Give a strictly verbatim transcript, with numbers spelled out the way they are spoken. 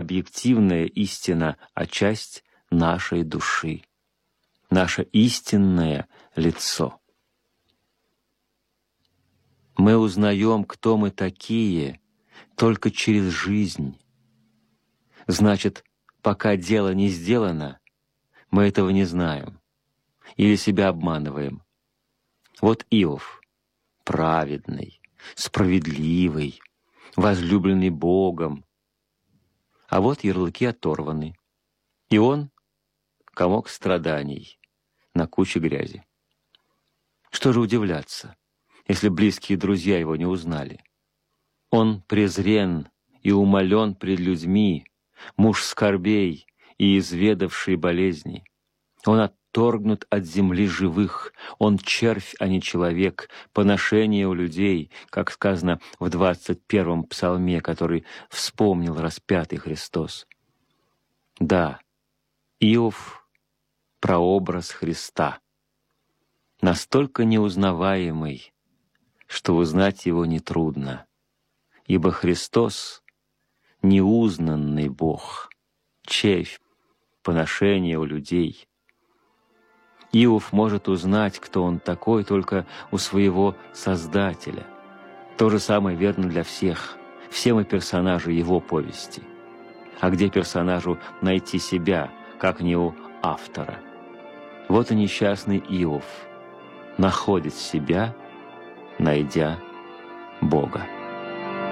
объективная истина, а часть нашей души, наше истинное лицо. Мы узнаем, кто мы такие, только через жизнь. Значит, пока дело не сделано, мы этого не знаем или себя обманываем. Вот Иов, праведный, справедливый, возлюбленный Богом, а вот ярлыки оторваны, и он — комок страданий на куче грязи. Что же удивляться, если близкие друзья его не узнали? Он презрен и умолен пред людьми, муж скорбей и изведавший болезни. Он отторгнут от земли живых, он червь, а не человек, поношение у людей, как сказано в двадцать первом псалме, который вспомнил распятый Христос. Да, Иов — прообраз Христа, настолько неузнаваемый, что узнать его нетрудно, ибо Христос — неузнанный Бог, червь, поношение у людей. Иов может узнать, кто он такой, только у своего Создателя. То же самое верно для всех. Все мы персонажи его повести. А где персонажу найти себя, как не у автора? Вот и несчастный Иов находит себя, найдя Бога.